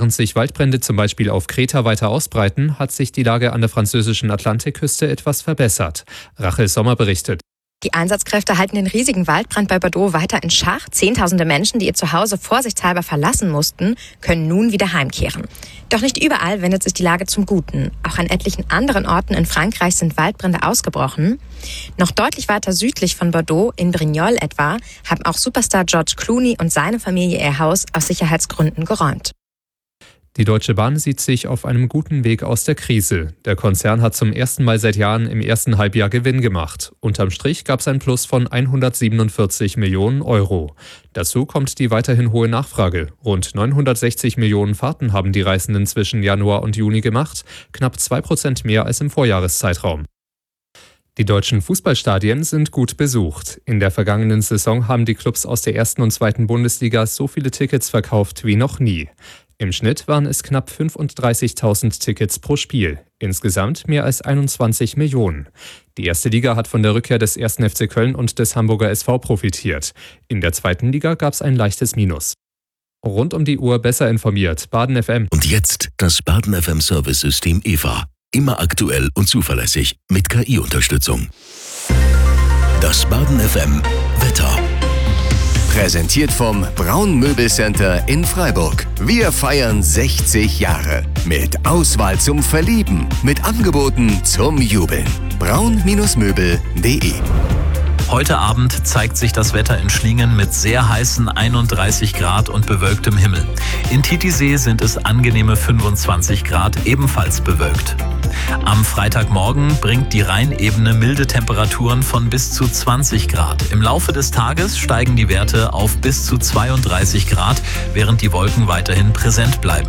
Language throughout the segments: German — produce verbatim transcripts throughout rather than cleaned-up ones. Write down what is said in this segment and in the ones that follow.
Während sich Waldbrände zum Beispiel auf Kreta weiter ausbreiten, hat sich die Lage an der französischen Atlantikküste etwas verbessert. Rachel Sommer berichtet. Die Einsatzkräfte halten den riesigen Waldbrand bei Bordeaux weiter in Schach. Zehntausende Menschen, die ihr Zuhause vorsichtshalber verlassen mussten, können nun wieder heimkehren. Doch nicht überall wendet sich die Lage zum Guten. Auch an etlichen anderen Orten in Frankreich sind Waldbrände ausgebrochen. Noch deutlich weiter südlich von Bordeaux, in Brignoles etwa, haben auch Superstar George Clooney und seine Familie ihr Haus aus Sicherheitsgründen geräumt. Die Deutsche Bahn sieht sich auf einem guten Weg aus der Krise. Der Konzern hat zum ersten Mal seit Jahren im ersten Halbjahr Gewinn gemacht. Unterm Strich gab es ein Plus von hundertsiebenundvierzig Millionen Euro. Dazu kommt die weiterhin hohe Nachfrage. Rund neunhundertsechzig Millionen Fahrten haben die Reisenden zwischen Januar und Juni gemacht, knapp zwei Prozent mehr als im Vorjahreszeitraum. Die deutschen Fußballstadien sind gut besucht. In der vergangenen Saison haben die Clubs aus der ersten und zweiten Bundesliga so viele Tickets verkauft wie noch nie. Im Schnitt waren es knapp fünfunddreißigtausend Tickets pro Spiel, insgesamt mehr als einundzwanzig Millionen. Die erste Liga hat von der Rückkehr des ersten F C Köln und des Hamburger S V profitiert. In der zweiten Liga gab es ein leichtes Minus. Rund um die Uhr besser informiert, Baden F M. Und jetzt das Baden F M Service-System E V A. Immer aktuell und zuverlässig mit K I-Unterstützung. Das Baden F M Wetter. Präsentiert vom Braun Möbelcenter in Freiburg. Wir feiern sechzig Jahre. Mit Auswahl zum Verlieben. Mit Angeboten zum Jubeln. braun Möbel punkt de. Heute Abend zeigt sich das Wetter in Schlingen mit sehr heißen einunddreißig Grad und bewölktem Himmel. In Titisee sind es angenehme fünfundzwanzig Grad, ebenfalls bewölkt. Am Freitagmorgen bringt die Rheinebene milde Temperaturen von bis zu zwanzig Grad. Im Laufe des Tages steigen die Werte auf bis zu zweiunddreißig Grad, während die Wolken weiterhin präsent bleiben.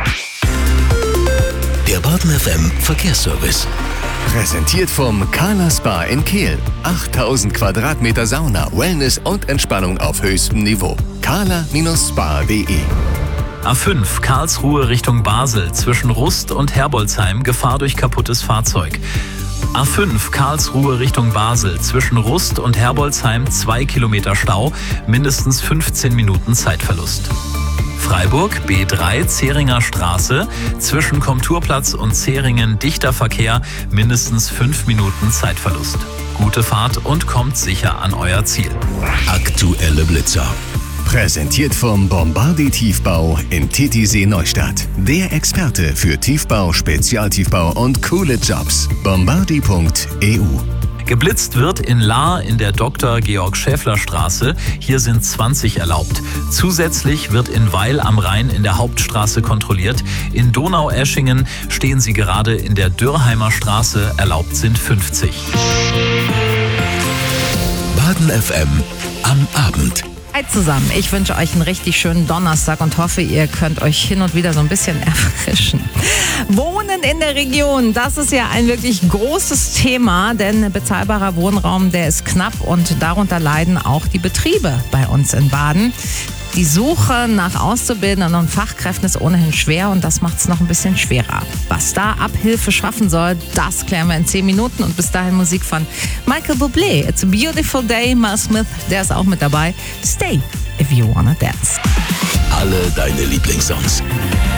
Der Baden F M Verkehrsservice. Präsentiert vom Carla Spa in Kehl. achttausend Quadratmeter Sauna, Wellness und Entspannung auf höchstem Niveau. carla Spa punkt de. A fünf Karlsruhe Richtung Basel zwischen Rust und Herbolzheim Gefahr durch kaputtes Fahrzeug. A fünf Karlsruhe Richtung Basel zwischen Rust und Herbolzheim zwei Kilometer Stau, mindestens fünfzehn Minuten Zeitverlust. Freiburg B drei Zähringer Straße zwischen Komturplatz und Zähringen dichter Verkehr, mindestens fünf Minuten Zeitverlust. Gute Fahrt und kommt sicher an euer Ziel. Aktuelle Blitzer. Präsentiert vom Bombardi Tiefbau in Titisee Neustadt. Der Experte für Tiefbau, Spezialtiefbau und coole Jobs. bombardi punkt e u. Geblitzt wird in Lahr in der Doktor Georg Schäffler Straße. Hier sind zwanzig erlaubt. Zusätzlich wird in Weil am Rhein in der Hauptstraße kontrolliert. In Donaueschingen stehen sie gerade in der Dürrheimer Straße. Erlaubt sind fünfzig. Baden F M am Abend. Hi zusammen, ich wünsche euch einen richtig schönen Donnerstag und hoffe, ihr könnt euch hin und wieder so ein bisschen erfrischen. Wohnen in der Region, das ist ja ein wirklich großes Thema, denn bezahlbarer Wohnraum, der ist knapp und darunter leiden auch die Betriebe bei uns in Baden. Die Suche nach Auszubildenden und Fachkräften ist ohnehin schwer und das macht es noch ein bisschen schwerer. Was da Abhilfe schaffen soll, das klären wir in zehn Minuten und bis dahin Musik von Michael Bublé. It's a Beautiful Day, Mal Smith, der ist auch mit dabei. Stay if you wanna dance. Alle deine Lieblingssongs.